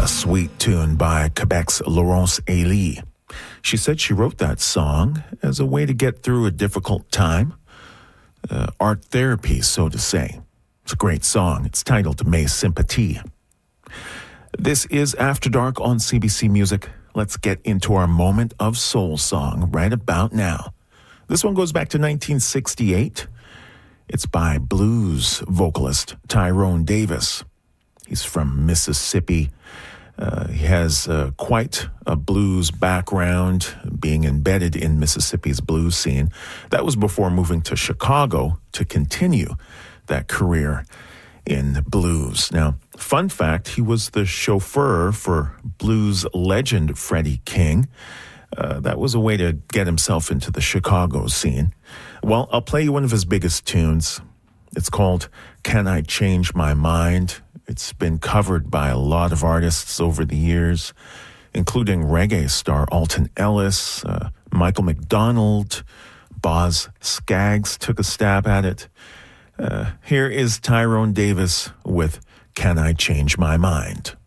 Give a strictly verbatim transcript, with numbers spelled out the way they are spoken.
sweet tune by Quebec's Laurence Elie. She said she wrote that song as a way to get through a difficult time. Uh, art therapy, so to say. It's a great song. It's titled Mes Sympathies. This is After Dark on C B C Music. Let's get into our moment of soul song right about now. This one goes back to nineteen sixty-eight. It's by blues vocalist Tyrone Davis. He's from Mississippi. Uh, he has uh, quite a blues background, being embedded in Mississippi's blues scene. That was before moving to Chicago to continue that career in blues. Now, fun fact, he was the chauffeur for blues legend Freddie King. Uh, that was a way to get himself into the Chicago scene. Well, I'll play you one of his biggest tunes. It's called Can I Change My Mind? It's been covered by a lot of artists over the years, including reggae star Alton Ellis, uh, Michael McDonald, Boz Scaggs took a stab at it. Uh, here is Tyrone Davis with Can I Change My Mind?